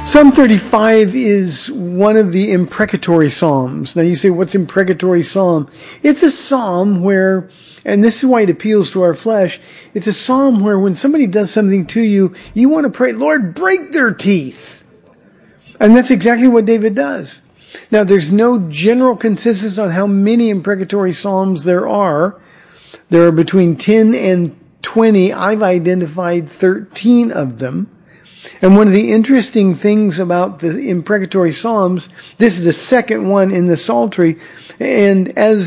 Psalm 35 is one of the imprecatory psalms. Now you say, what's imprecatory psalm? It's a psalm where, and this is why it appeals to our flesh, it's a psalm where when somebody does something to you, you want to pray, Lord, break their teeth. And that's exactly what David does. Now there's no general consensus on how many imprecatory psalms there are. There are between 10 and 20. I've identified 13 of them. And one of the interesting things about the imprecatory psalms, this is the second one in the Psaltery, and as